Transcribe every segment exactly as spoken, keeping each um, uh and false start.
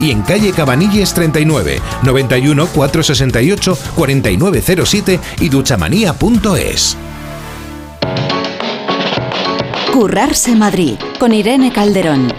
y en calle Cabanilles treinta y nueve, noventa y uno, cuatrocientos sesenta y ocho, cuarenta y nueve cero siete y duchamanía punto es. Currarse Madrid, con Irene Calderón.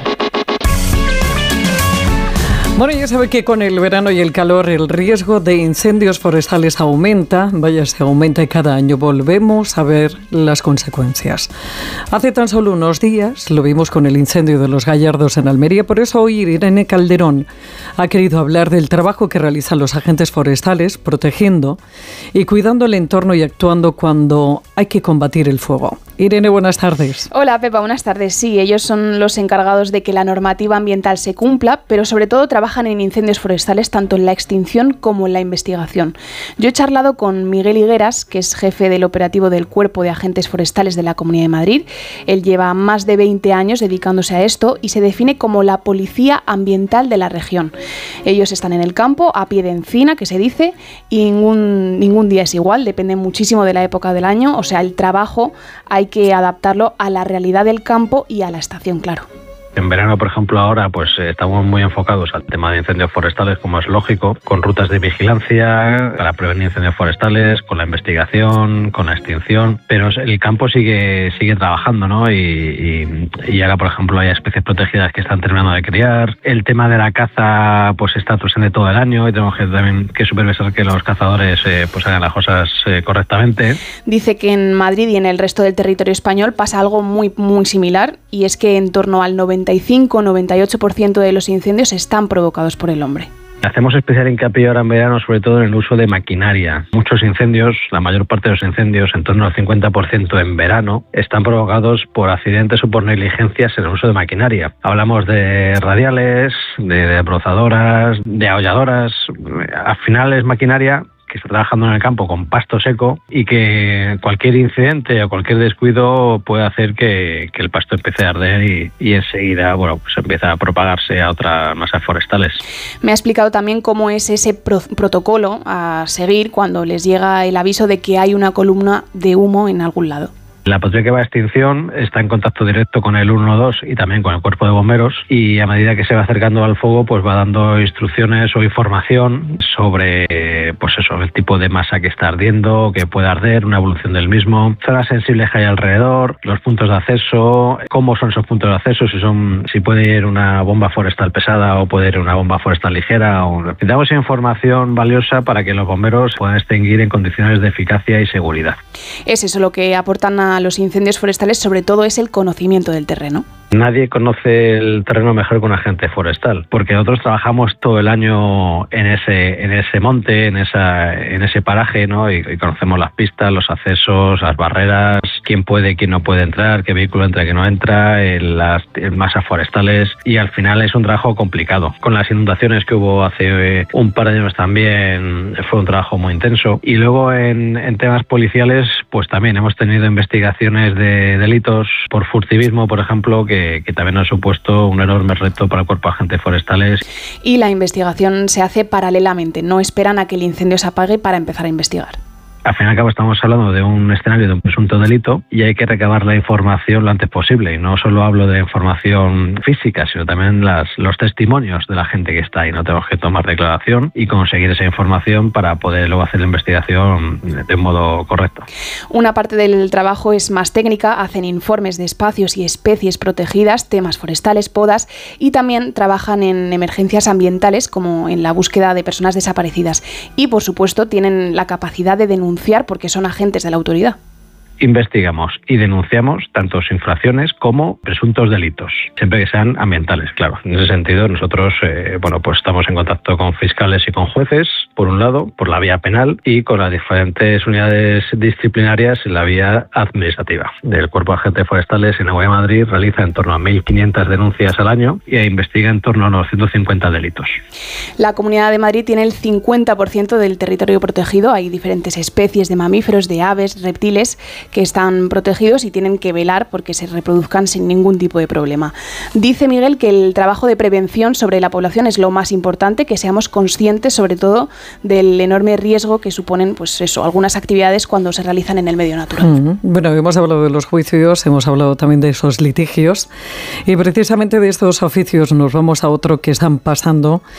Bueno, ya sabe que con el verano y el calor el riesgo de incendios forestales aumenta, vaya, se aumenta y cada año volvemos a ver las consecuencias. Hace tan solo unos días lo vimos con el incendio de los Gallardos en Almería, por eso hoy Irene Calderón ha querido hablar del trabajo que realizan los agentes forestales protegiendo y cuidando el entorno y actuando cuando hay que combatir el fuego. Irene, buenas tardes. Hola, Pepa, buenas tardes. Sí, ellos son los encargados de que la normativa ambiental se cumpla, pero sobre todo trabajan en incendios forestales tanto en la extinción como en la investigación. Yo he charlado con Miguel Higueras, que es jefe del operativo del Cuerpo de Agentes Forestales de la Comunidad de Madrid. Él lleva más de veinte años dedicándose a esto y se define como la policía ambiental de la región. Ellos están en el campo, a pie de encina, que se dice, y ningún, ningún día es igual, depende muchísimo de la época del año. O sea, el trabajo hay que adaptarlo a la realidad del campo y a la estación, claro. En verano, por ejemplo, ahora pues estamos muy enfocados al tema de incendios forestales, como es lógico, con rutas de vigilancia para prevenir incendios forestales, con la investigación, con la extinción, pero el campo sigue sigue trabajando, ¿no? Y, y, y ahora, por ejemplo, hay especies protegidas que están terminando de criar. El tema de la caza pues está presente todo el año y tenemos que también que supervisar que los cazadores eh, pues hagan las cosas eh, correctamente. Dice que en Madrid y en el resto del territorio español pasa algo muy, muy similar, y es que en torno al noventa y cinco a noventa y ocho por ciento de los incendios están provocados por el hombre. Hacemos especial hincapié ahora en verano, sobre todo en el uso de maquinaria. Muchos incendios, la mayor parte de los incendios, en torno al cincuenta por ciento en verano, están provocados por accidentes o por negligencias en el uso de maquinaria. Hablamos de radiales, de desbrozadoras, de aholladoras. Al final es maquinaria que está trabajando en el campo con pasto seco y que cualquier incidente o cualquier descuido puede hacer que, que el pasto empiece a arder y, y enseguida bueno, pues empieza a propagarse a otras masas forestales. Me ha explicado también cómo es ese pro- protocolo a seguir cuando les llega el aviso de que hay una columna de humo en algún lado. La patrulla que va a extinción está en contacto directo con el uno dos y también con el cuerpo de bomberos, y a medida que se va acercando al fuego pues va dando instrucciones o información sobre pues eso, el tipo de masa que está ardiendo, que puede arder, una evolución del mismo, zonas sensibles que hay alrededor, los puntos de acceso, cómo son esos puntos de acceso, si son si puede ir una bomba forestal pesada o puede ir una bomba forestal ligera. O... Damos información valiosa para que los bomberos puedan extinguir en condiciones de eficacia y seguridad. Es eso lo que aportan a a los incendios forestales, sobre todo es el conocimiento del terreno. Nadie conoce el terreno mejor que un agente forestal, porque nosotros trabajamos todo el año en ese en ese monte, en esa en ese paraje, ¿no? Y, y conocemos las pistas, los accesos, las barreras, quién puede, quién no puede entrar, qué vehículo entra, qué no entra, en las en masas forestales, y al final es un trabajo complicado. Con las inundaciones que hubo hace eh, un par de años también fue un trabajo muy intenso. Y luego en, en temas policiales, pues también hemos tenido investigaciones de delitos por furtivismo, por ejemplo, que que también ha supuesto un enorme reto para el cuerpo de agentes forestales. Y la investigación se hace paralelamente, no esperan a que el incendio se apague para empezar a investigar. Al fin y al cabo estamos hablando de un escenario de un presunto delito y hay que recabar la información lo antes posible. Y no solo hablo de información física, sino también las, los testimonios de la gente que está ahí. No tenemos que tomar declaración y conseguir esa información para poder luego hacer la investigación de modo correcto. Una parte del trabajo es más técnica, hacen informes de espacios y especies protegidas, temas forestales, podas, y también trabajan en emergencias ambientales como en la búsqueda de personas desaparecidas. Y por supuesto tienen la capacidad de denunciar porque son agentes de la autoridad. Investigamos y denunciamos tanto infracciones como presuntos delitos, siempre que sean ambientales, claro. En ese sentido, nosotros eh, bueno, pues estamos en contacto con fiscales y con jueces, por un lado, por la vía penal, y con las diferentes unidades disciplinarias en la vía administrativa. Del Cuerpo de Agentes Forestales en Agua de Madrid realiza en torno a mil quinientas denuncias al año y investiga en torno a unos ciento cincuenta delitos. La Comunidad de Madrid tiene el cincuenta por ciento del territorio protegido. Hay diferentes especies de mamíferos, de aves, reptiles que están protegidos y tienen que velar porque se reproduzcan sin ningún tipo de problema. Dice Miguel que el trabajo de prevención sobre la población es lo más importante, que seamos conscientes sobre todo del enorme riesgo que suponen pues eso, algunas actividades cuando se realizan en el medio natural. Mm-hmm. Bueno, hemos hablado de los juicios, hemos hablado también de esos litigios y precisamente de estos oficios nos vamos a otro que están pasando